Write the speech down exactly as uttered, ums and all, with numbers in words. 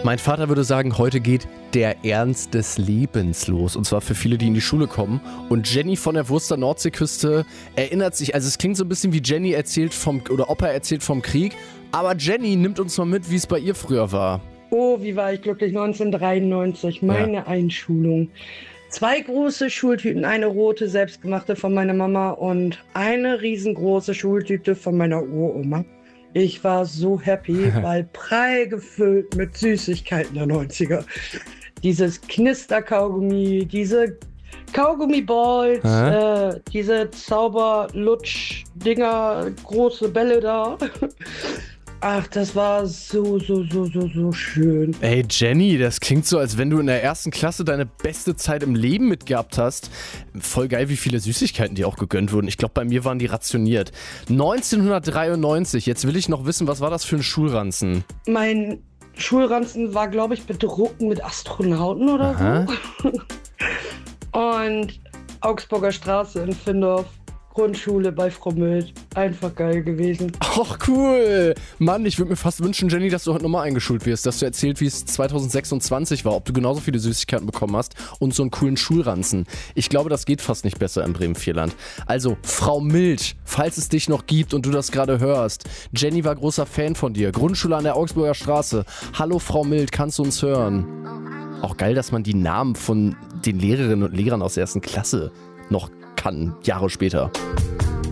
Mein Vater würde sagen, heute geht der Ernst des Lebens los. Und zwar für viele, die in die Schule kommen. Und Jenny von der Wurster Nordseeküste erinnert sich, also es klingt so ein bisschen wie Jenny erzählt vom, oder Opa erzählt vom Krieg. Aber Jenny nimmt uns mal mit, wie es bei ihr früher war. Oh, wie war ich glücklich, neunzehnhundertdreiundneunzig, meine ja. Einschulung. Zwei große Schultüten, eine rote, selbstgemachte von meiner Mama und eine riesengroße Schultüte von meiner Uroma. Ich war so happy, weil prall gefüllt mit Süßigkeiten der neunziger. Dieses Knister-Kaugummi, diese Kaugummi-Balls, äh, diese Zauber-Lutsch-Dinger, große Bälle da. Ach, das war so, so, so, so, so schön. Ey, Jenny, das klingt so, als wenn du in der ersten Klasse deine beste Zeit im Leben mitgehabt hast. Voll geil, wie viele Süßigkeiten dir auch gegönnt wurden. Ich glaube, bei mir waren die rationiert. neunzehnhundertdreiundneunzig, jetzt will ich noch wissen, was war das für ein Schulranzen? Mein Schulranzen war, glaube ich, bedruckt mit Astronauten oder Aha. so. Und Augsburger Straße in Findorf. Grundschule bei Frau Mild. Einfach geil gewesen. Ach, cool. Mann, ich würde mir fast wünschen, Jenny, dass du heute nochmal eingeschult wirst, dass du erzählt, wie es zweitausendsechsundzwanzig war, ob du genauso viele Süßigkeiten bekommen hast und so einen coolen Schulranzen. Ich glaube, das geht fast nicht besser im Bremen-Vierland. Also, Frau Mild, falls es dich noch gibt und du das gerade hörst, Jenny war großer Fan von dir. Grundschule an der Augsburger Straße. Hallo, Frau Mild, kannst du uns hören? Auch geil, dass man die Namen von den Lehrerinnen und Lehrern aus der ersten Klasse noch kann, Jahre später.